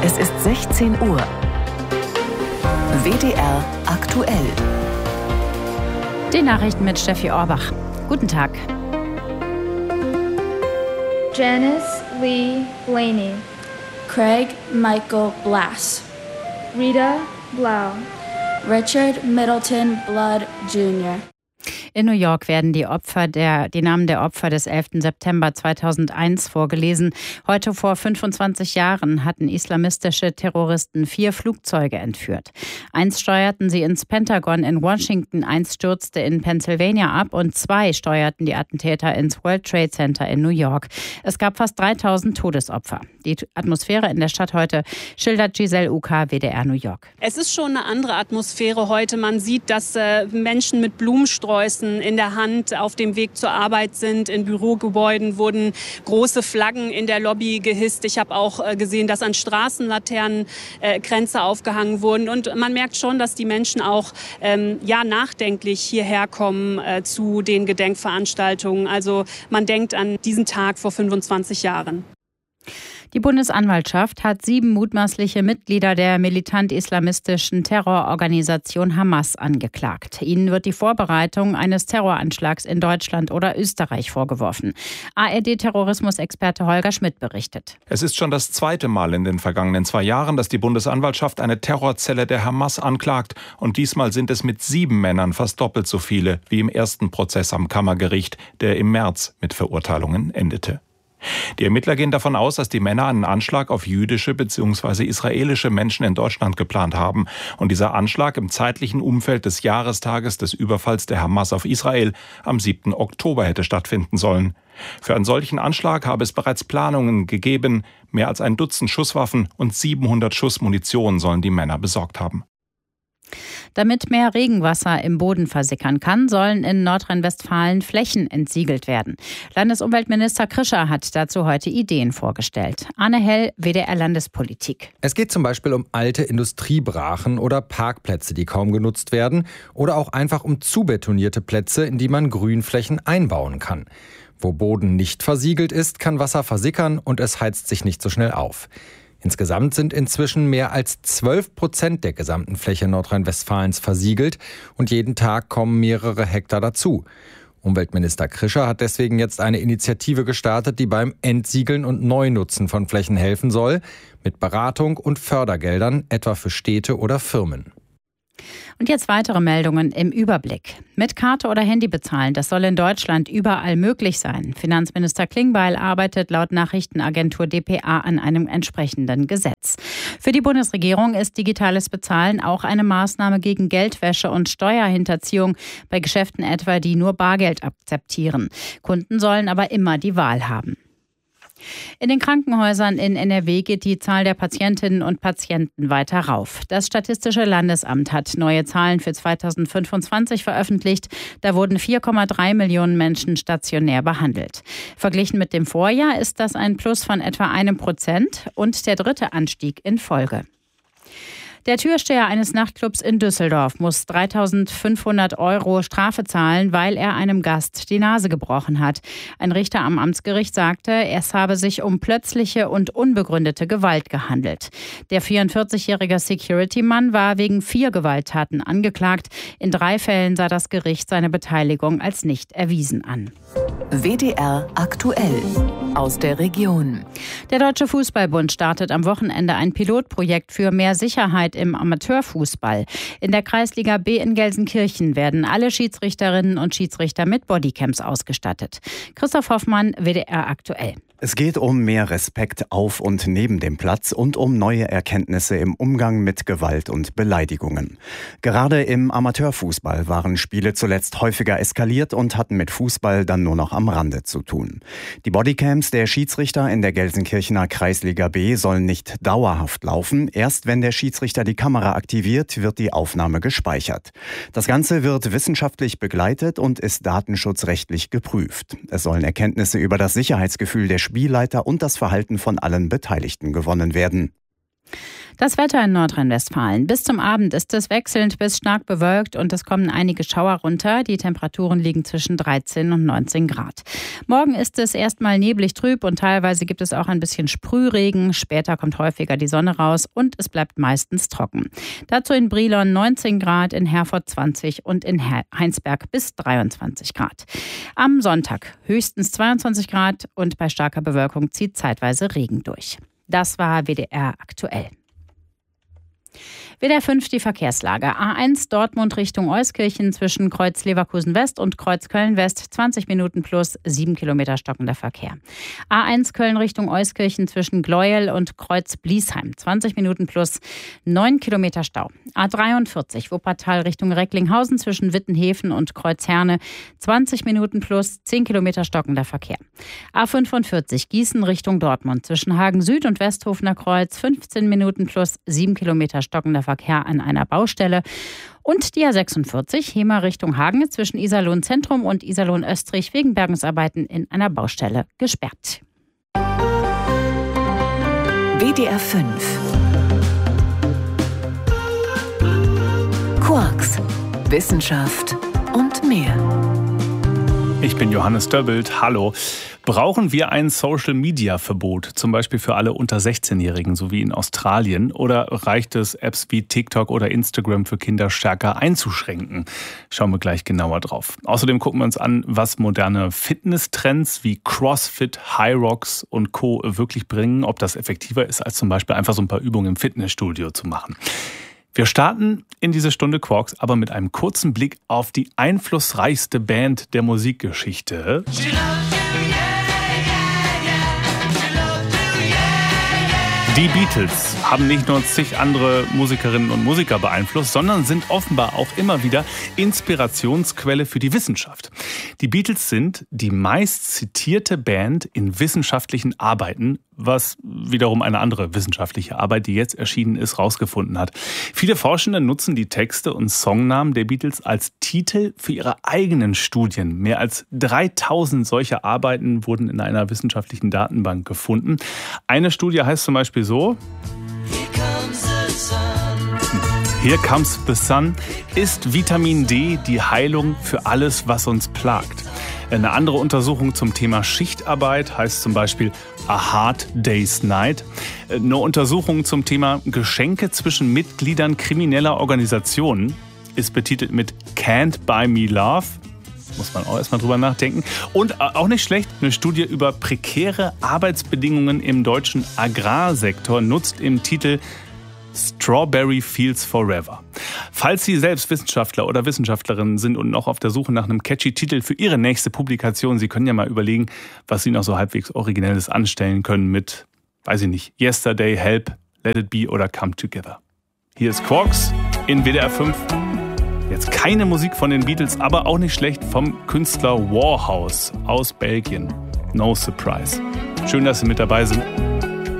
Es ist 16 Uhr. WDR aktuell. Die Nachrichten mit Steffi Orbach. Guten Tag. Janice Lee Blaney, Craig Michael Blass, Rita Blau, Richard Middleton Blood Jr. In New York werden die Namen der Opfer des 11. September 2001 vorgelesen. Heute vor 25 Jahren hatten islamistische Terroristen 4 Flugzeuge entführt. Eins steuerten sie ins Pentagon in Washington, eins stürzte in Pennsylvania ab und 2 steuerten die Attentäter ins World Trade Center in New York. Es gab fast 3000 Todesopfer. Die Atmosphäre in der Stadt heute schildert Giselle Uka, WDR New York. Es ist schon eine andere Atmosphäre heute. Man sieht, dass Menschen mit Blumensträußen in der Hand auf dem Weg zur Arbeit sind. In Bürogebäuden wurden große Flaggen in der Lobby gehisst. Ich habe auch gesehen, dass an Straßenlaternen Kränze aufgehangen wurden. Und man merkt schon, dass die Menschen auch nachdenklich hierher kommen zu den Gedenkveranstaltungen. Also man denkt an diesen Tag vor 25 Jahren. Die Bundesanwaltschaft hat 7 mutmaßliche Mitglieder der militant-islamistischen Terrororganisation Hamas angeklagt. Ihnen wird die Vorbereitung eines Terroranschlags in Deutschland oder Österreich vorgeworfen. ARD-Terrorismusexperte Holger Schmidt berichtet. Es ist schon das 2. Mal in den vergangenen 2 Jahren, dass die Bundesanwaltschaft eine Terrorzelle der Hamas anklagt. Und diesmal sind es mit 7 Männern fast doppelt so viele wie im ersten Prozess am Kammergericht, der im März mit Verurteilungen endete. Die Ermittler gehen davon aus, dass die Männer einen Anschlag auf jüdische bzw. israelische Menschen in Deutschland geplant haben. Und dieser Anschlag im zeitlichen Umfeld des Jahrestages des Überfalls der Hamas auf Israel am 7. Oktober hätte stattfinden sollen. Für einen solchen Anschlag habe es bereits Planungen gegeben. Mehr als ein Dutzend Schusswaffen und 700 Schuss Munition sollen die Männer besorgt haben. Damit mehr Regenwasser im Boden versickern kann, sollen in Nordrhein-Westfalen Flächen entsiegelt werden. Landesumweltminister Krischer hat dazu heute Ideen vorgestellt. Arne Hell, WDR Landespolitik. Es geht zum Beispiel um alte Industriebrachen oder Parkplätze, die kaum genutzt werden, oder auch einfach um zubetonierte Plätze, in die man Grünflächen einbauen kann. Wo Boden nicht versiegelt ist, kann Wasser versickern und es heizt sich nicht so schnell auf. Insgesamt sind inzwischen mehr als 12% der gesamten Fläche Nordrhein-Westfalens versiegelt und jeden Tag kommen mehrere Hektar dazu. Umweltminister Krischer hat deswegen jetzt eine Initiative gestartet, die beim Entsiegeln und Neunutzen von Flächen helfen soll, mit Beratung und Fördergeldern, etwa für Städte oder Firmen. Und jetzt weitere Meldungen im Überblick. Mit Karte oder Handy bezahlen, das soll in Deutschland überall möglich sein. Finanzminister Klingbeil arbeitet laut Nachrichtenagentur dpa an einem entsprechenden Gesetz. Für die Bundesregierung ist digitales Bezahlen auch eine Maßnahme gegen Geldwäsche und Steuerhinterziehung bei Geschäften etwa, die nur Bargeld akzeptieren. Kunden sollen aber immer die Wahl haben. In den Krankenhäusern in NRW geht die Zahl der Patientinnen und Patienten weiter rauf. Das Statistische Landesamt hat neue Zahlen für 2025 veröffentlicht. Da wurden 4,3 Millionen Menschen stationär behandelt. Verglichen mit dem Vorjahr ist das ein Plus von etwa 1% und der 3. Anstieg in Folge. Der Türsteher eines Nachtclubs in Düsseldorf muss 3.500 € Strafe zahlen, weil er einem Gast die Nase gebrochen hat. Ein Richter am Amtsgericht sagte, es habe sich um plötzliche und unbegründete Gewalt gehandelt. Der 44-jährige Security-Mann war wegen 4 Gewalttaten angeklagt. In 3 Fällen sah das Gericht seine Beteiligung als nicht erwiesen an. WDR aktuell aus der Region. Der Deutsche Fußballbund startet am Wochenende ein Pilotprojekt für mehr Sicherheit im Amateurfußball. In der Kreisliga B in Gelsenkirchen werden alle Schiedsrichterinnen und Schiedsrichter mit Bodycams ausgestattet. Christoph Hoffmann, WDR aktuell. Es geht um mehr Respekt auf und neben dem Platz und um neue Erkenntnisse im Umgang mit Gewalt und Beleidigungen. Gerade im Amateurfußball waren Spiele zuletzt häufiger eskaliert und hatten mit Fußball dann nur noch am Rande zu tun. Die Bodycams der Schiedsrichter in der Gelsenkirchener Kreisliga B sollen nicht dauerhaft laufen. Erst wenn der Schiedsrichter die Kamera aktiviert, wird die Aufnahme gespeichert. Das Ganze wird wissenschaftlich begleitet und ist datenschutzrechtlich geprüft. Es sollen Erkenntnisse über das Sicherheitsgefühl der Spielleiter und das Verhalten von allen Beteiligten gewonnen werden. Das Wetter in Nordrhein-Westfalen. Bis zum Abend ist es wechselnd bis stark bewölkt und es kommen einige Schauer runter. Die Temperaturen liegen zwischen 13 und 19 Grad. Morgen ist es erstmal neblig trüb und teilweise gibt es auch ein bisschen Sprühregen. Später kommt häufiger die Sonne raus und es bleibt meistens trocken. Dazu in Brilon 19 Grad, in Herford 20 und in Heinsberg bis 23 Grad. Am Sonntag höchstens 22 Grad und bei starker Bewölkung zieht zeitweise Regen durch. Das war WDR aktuell. WDR 5 die Verkehrslage. A1 Dortmund Richtung Euskirchen zwischen Kreuz Leverkusen West und Kreuz Köln West 20 Minuten plus 7 Kilometer stockender Verkehr. A1 Köln Richtung Euskirchen zwischen Gleuel und Kreuz Bliesheim 20 Minuten plus 9 Kilometer Stau. A43 Wuppertal Richtung Recklinghausen zwischen Wittenhäfen und Kreuz Herne 20 Minuten plus 10 Kilometer stockender Verkehr. A45 Gießen Richtung Dortmund zwischen Hagen Süd und Westhofener Kreuz 15 Minuten plus 7 Kilometer stockender Verkehr an einer Baustelle. Und die A46 Hemer Richtung Hagen zwischen Iserlohn Zentrum und Iserlohn Östrich wegen Bergungsarbeiten in einer Baustelle gesperrt. WDR 5 Quarks, Wissenschaft und mehr. Ich bin Johannes Döbbelt. Hallo. Brauchen wir ein Social-Media-Verbot, zum Beispiel für alle unter 16-Jährigen, so wie in Australien? Oder reicht es, Apps wie TikTok oder Instagram für Kinder stärker einzuschränken? Schauen wir gleich genauer drauf. Außerdem gucken wir uns an, was moderne Fitness-Trends wie CrossFit, High Rocks und Co. wirklich bringen, ob das effektiver ist, als zum Beispiel einfach so ein paar Übungen im Fitnessstudio zu machen. Wir starten in diese Stunde Quarks aber mit einem kurzen Blick auf die einflussreichste Band der Musikgeschichte. Die Beatles haben nicht nur zig andere Musikerinnen und Musiker beeinflusst, sondern sind offenbar auch immer wieder Inspirationsquelle für die Wissenschaft. Die Beatles sind die meist zitierte Band in wissenschaftlichen Arbeiten, was wiederum eine andere wissenschaftliche Arbeit, die jetzt erschienen ist, rausgefunden hat. Viele Forschende nutzen die Texte und Songnamen der Beatles als Titel für ihre eigenen Studien. Mehr als 3000 solcher Arbeiten wurden in einer wissenschaftlichen Datenbank gefunden. Eine Studie heißt zum Beispiel so: Here Comes the Sun. Ist Vitamin D die Heilung für alles, was uns plagt? Eine andere Untersuchung zum Thema Schichtarbeit heißt zum Beispiel A Hard Day's Night. Eine Untersuchung zum Thema Geschenke zwischen Mitgliedern krimineller Organisationen ist betitelt mit Can't Buy Me Love. Muss man auch erstmal drüber nachdenken. Und auch nicht schlecht, eine Studie über prekäre Arbeitsbedingungen im deutschen Agrarsektor nutzt im Titel Strawberry Fields Forever. Falls Sie selbst Wissenschaftler oder Wissenschaftlerin sind und noch auf der Suche nach einem catchy Titel für Ihre nächste Publikation, Sie können ja mal überlegen, was Sie noch so halbwegs Originelles anstellen können mit, weiß ich nicht, Yesterday, Help, Let It Be oder Come Together. Hier ist Quarks in WDR 5. Jetzt keine Musik von den Beatles, aber auch nicht schlecht vom Künstler Warhouse aus Belgien. No surprise. Schön, dass Sie mit dabei sind.